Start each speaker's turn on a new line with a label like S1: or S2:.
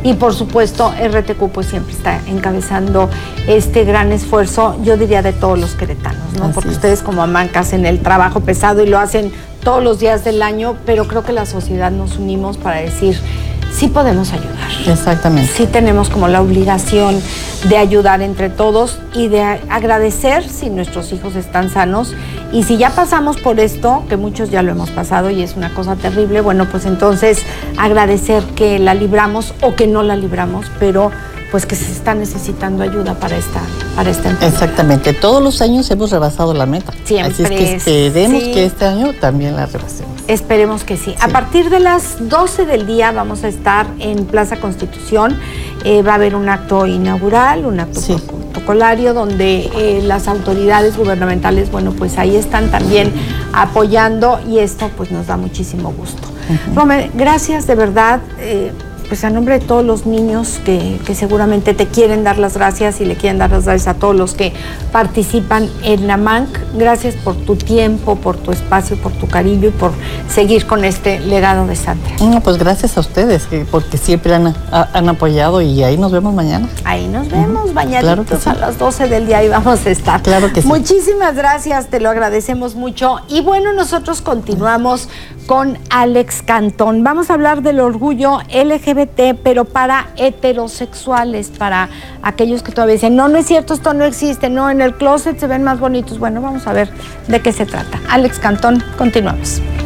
S1: y por supuesto RTQ pues siempre está encabezando este gran esfuerzo, yo diría de todos los queretanos, ¿no? Porque ustedes como AMANC hacen el trabajo pesado y lo hacen todos los días del año, pero creo que la sociedad nos unimos para decir, sí podemos ayudar.
S2: Exactamente.
S1: Sí tenemos como la obligación de ayudar entre todos y de agradecer si nuestros hijos están sanos. Y si ya pasamos por esto, que muchos ya lo hemos pasado y es una cosa terrible, bueno, pues entonces agradecer que la libramos o que no la libramos, pero pues que se está necesitando ayuda para esta enfermedad.
S2: Exactamente. Todos los años hemos rebasado la meta.
S1: Siempre.
S2: Así es que esperemos que este año también la rebasemos.
S1: Esperemos que sí. A partir de las 12 del día vamos a estar en Plaza Constitución. Va a haber un acto inaugural, un acto protocolario, donde las autoridades gubernamentales, bueno, pues ahí están también apoyando y esto pues nos da muchísimo gusto. Romer, gracias de verdad. Pues a nombre de todos los niños que seguramente te quieren dar las gracias y le quieren dar las gracias a todos los que participan en la AMANC, gracias por tu tiempo, por tu espacio, por tu cariño y por seguir con este legado de Sandra.
S2: No, pues gracias a ustedes, porque siempre han apoyado y ahí nos vemos mañana.
S1: Ahí nos vemos, bañaditos, claro, a las 12 del día y vamos a estar.
S2: Claro que sí.
S1: Muchísimas gracias, te lo agradecemos mucho. Y bueno, nosotros continuamos con Alex Cantón. Vamos a hablar del orgullo LGBT, pero para heterosexuales, para aquellos que todavía dicen, no, no es cierto, esto no existe, no, en el closet se ven más bonitos. Bueno, vamos a ver de qué se trata. Alex Cantón, continuamos.